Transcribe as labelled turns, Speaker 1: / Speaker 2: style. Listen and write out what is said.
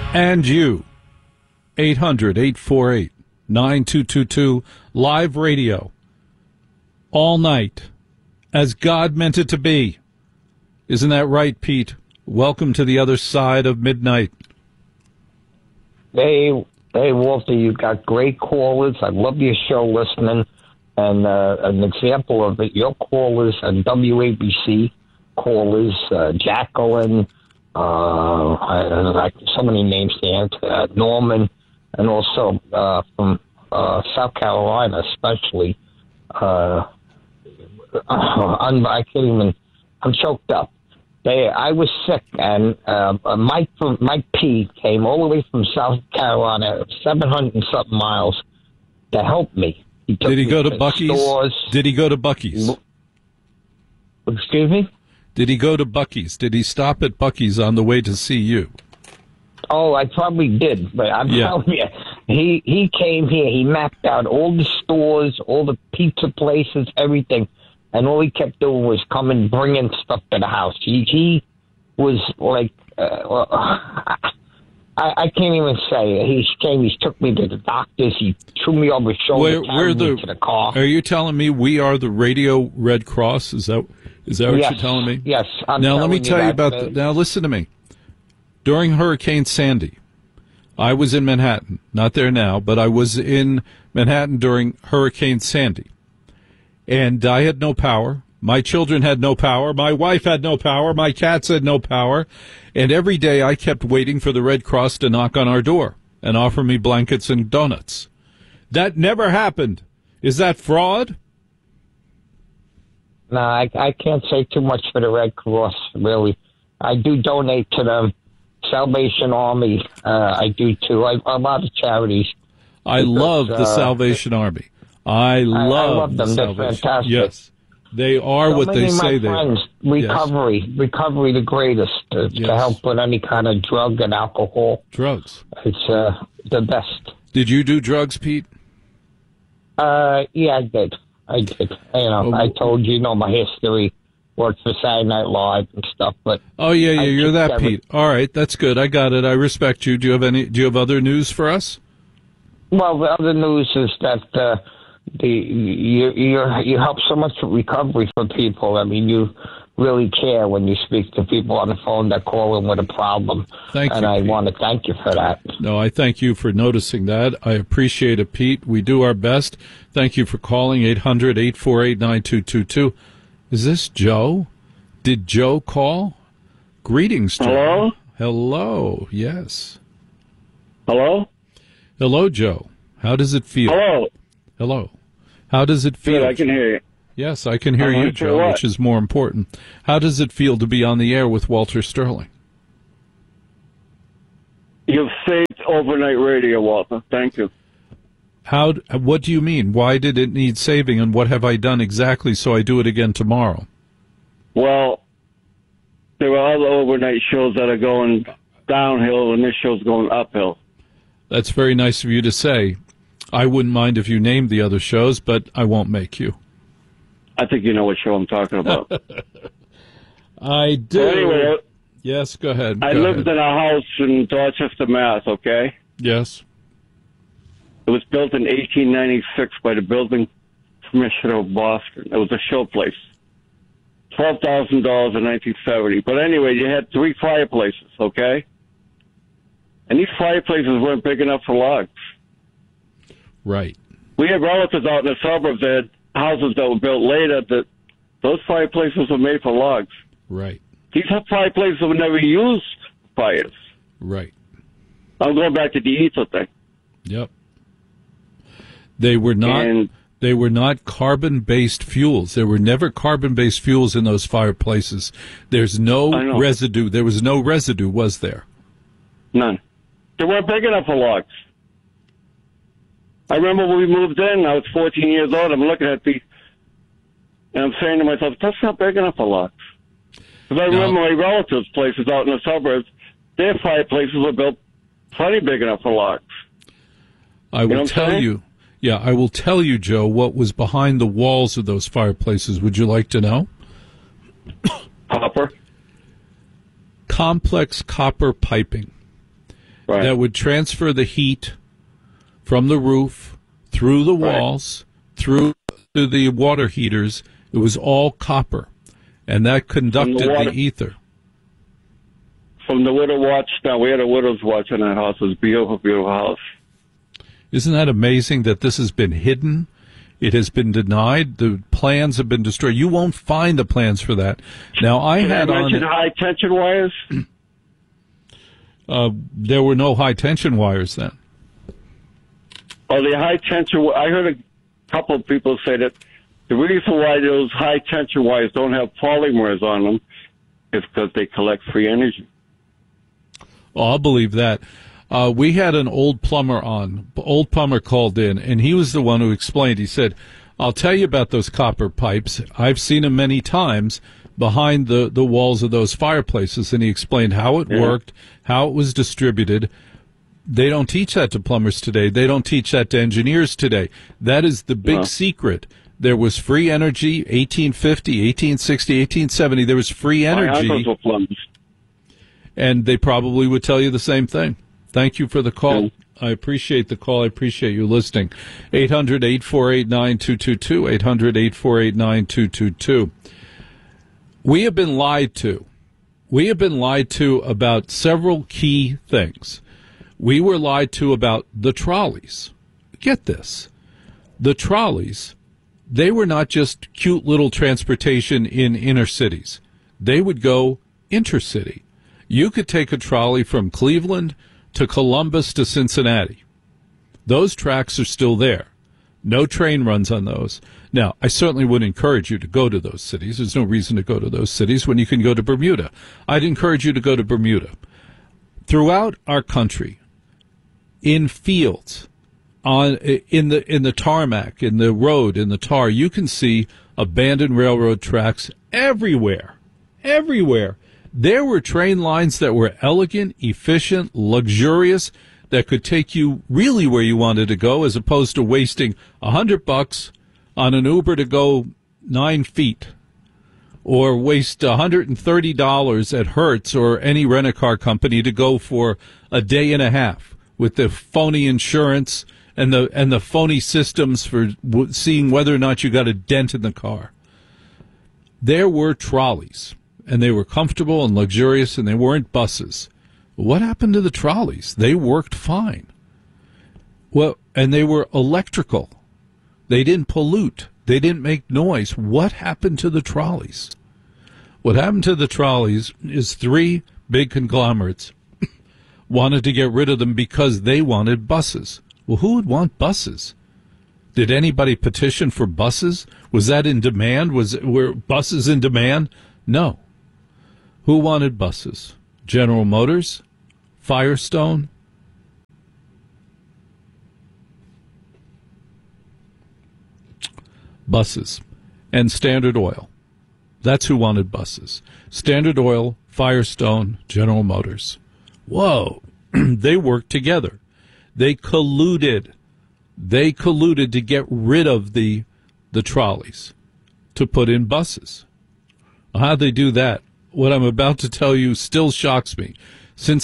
Speaker 1: And you, 800-848-9222, live radio, all night, as God meant it to be. Isn't that right, Pete? Welcome to the other side of midnight.
Speaker 2: Hey, Walter, you've got great callers. I love your show listening. And an example of it, your callers and WABC callers, Jacqueline, like so many names to Norman, and also from South Carolina, especially. I can't even. I'm choked up. I was sick, and Mike P came all the way from South Carolina, 700 and something miles, to help me.
Speaker 1: Did he go to Buc-ee's?
Speaker 2: Stores.
Speaker 1: Did he go to Buc-ee's?
Speaker 2: Excuse me?
Speaker 1: Did he go to Buc-ee's? Did he stop at Buc-ee's on the way to see you?
Speaker 2: Oh, I probably did, but I'm telling you, he came here. He mapped out all the stores, all the pizza places, everything, and all he kept doing was coming, bringing stuff to the house. He was like, I can't even say. He came. He took me to the doctors. He threw me over his shoulder, carried me to the car.
Speaker 1: Are you telling me we are the Radio Red Cross? Is that what you're telling me?
Speaker 2: Yes.
Speaker 1: Now let me tell you about. Now listen to me. During Hurricane Sandy, I was in Manhattan. Not there now, but I was in Manhattan during Hurricane Sandy, and I had no power. My children had no power. My wife had no power. My cats had no power. And every day I kept waiting for the Red Cross to knock on our door and offer me blankets and donuts. That never happened. Is that fraud?
Speaker 2: No, I can't say too much for the Red Cross, really. I do donate to them. Salvation Army, I do too. A lot of charities.
Speaker 1: I love the Salvation Army. I love them.
Speaker 2: They're fantastic.
Speaker 1: Yes. They are what they say they are.
Speaker 2: Recovery, the greatest to help with any kind of drug and alcohol.
Speaker 1: Drugs.
Speaker 2: It's the best.
Speaker 1: Did you do drugs, Pete?
Speaker 2: Yeah, I did. I told you, my history. Worked for Saturday Night Live and stuff, but
Speaker 1: you're that Pete. All right, that's good. I got it. I respect you. Do you have other news for us?
Speaker 2: Well, the other news is that you help so much with recovery for people. I mean, you really care when you speak to people on the phone that call in with a problem.
Speaker 1: Thank you,
Speaker 2: and I
Speaker 1: Pete.
Speaker 2: want to thank you for that.
Speaker 1: No, I thank you for noticing that. I appreciate it, Pete. We do our best. Thank you for calling 800-848-9222. Is this Joe? Did Joe call? Greetings, Joe.
Speaker 3: Hello?
Speaker 1: Hello, yes.
Speaker 3: Hello?
Speaker 1: Hello, Joe. How does it feel? Hello. How does it feel?
Speaker 3: Good, I can hear you.
Speaker 1: Yes, I can hear you, Joe, which is more important. How does it feel to be on the air with Walter Sterling?
Speaker 3: You've saved overnight radio, Walter. Thank you.
Speaker 1: What do you mean? Why did it need saving, and what have I done exactly so I do it again tomorrow?
Speaker 3: Well, there are other overnight shows that are going downhill, and this show's going uphill.
Speaker 1: That's very nice of you to say. I wouldn't mind if you named the other shows, but I won't make you.
Speaker 3: I think you know what show I'm talking about.
Speaker 1: I do.
Speaker 3: So anyway,
Speaker 1: yes, go ahead.
Speaker 3: I lived in a house in Dorchester, Mass., okay?
Speaker 1: Yes.
Speaker 3: It was built in 1896 by the building commissioner of Boston. It was a show place. $12,000 in 1970. But anyway, you had 3 fireplaces, okay? And these fireplaces weren't big enough for logs.
Speaker 1: Right.
Speaker 3: We had relatives out in the suburbs that had houses that were built later that those fireplaces were made for logs.
Speaker 1: Right.
Speaker 3: These fireplaces were never used for fires.
Speaker 1: Right.
Speaker 3: I'm going back to the ether thing.
Speaker 1: Yep. They were not carbon-based fuels. There were never carbon-based fuels in those fireplaces. There's no residue. There was no residue, was there?
Speaker 3: None. They weren't big enough for logs. I remember when we moved in, I was 14 years old, I'm looking at these, and I'm saying to myself, that's not big enough for logs. Because I remember my relatives' places out in the suburbs, their fireplaces were built plenty big enough for logs.
Speaker 1: I will tell you, Joe, what was behind the walls of those fireplaces. Would you like to know?
Speaker 3: Copper?
Speaker 1: Complex copper piping. that would transfer the heat from the roof through the walls, through to the water heaters. It was all copper, and that conducted the ether.
Speaker 3: From the widow watch, now we had a widow's watch in that house. It was a beautiful, beautiful house.
Speaker 1: Isn't that amazing that this has been hidden? It has been denied. The plans have been destroyed. You won't find the plans for that. Now, I mentioned
Speaker 3: high tension wires.
Speaker 1: There were no high tension wires then.
Speaker 3: Oh, the high tension. I heard a couple of people say that the reason why those high tension wires don't have polymers on them is because they collect free energy.
Speaker 1: Oh, I'll believe that. We had an old plumber on. Old plumber called in, and he was the one who explained. He said, I'll tell you about those copper pipes. I've seen them many times behind the walls of those fireplaces. And he explained how it worked, how it was distributed. They don't teach that to plumbers today. They don't teach that to engineers today. That is the big secret. There was free energy, 1850, 1860, 1870. There was free energy.
Speaker 3: My uncles were plumbers.
Speaker 1: And they probably would tell you the same thing. Thank you for the call. I appreciate the call. I appreciate you listening. 800-848-9222, 800-848-9222. We have been lied to. We have been lied to about several key things. We were lied to about the trolleys. Get this. The trolleys, they were not just cute little transportation in inner cities. They would go intercity. You could take a trolley from Cleveland to Columbus to Cincinnati. Those tracks are still there. No train runs on those. Now, I certainly would encourage you to go to those cities. There's no reason to go to those cities when you can go to Bermuda. I'd encourage you to go to Bermuda. Throughout our country, in fields, in the tarmac, in the road, in the tar, you can see abandoned railroad tracks everywhere. Everywhere. There were train lines that were elegant, efficient, luxurious, that could take you really where you wanted to go, as opposed to wasting $100 on an Uber to go 9 feet, or waste $130 at Hertz or any rent-a-car company to go for a day and a half with the phony insurance and the phony systems for seeing whether or not you got a dent in the car. There were trolleys, and they were comfortable and luxurious, and they weren't buses. What happened to the trolleys? They worked fine. Well, and they were electrical. They didn't pollute. They didn't make noise. What happened to the trolleys? What happened to the trolleys is 3 big conglomerates wanted to get rid of them because they wanted buses. Well, who would want buses? Did anybody petition for buses? Was that in demand? Were buses in demand? No. Who wanted buses? General Motors? Firestone? Buses. And Standard Oil. That's who wanted buses. Standard Oil, Firestone, General Motors. Whoa. They worked together. They colluded. They colluded to get rid of the trolleys, to put in buses. How'd they do that? What I'm about to tell you still shocks me. Since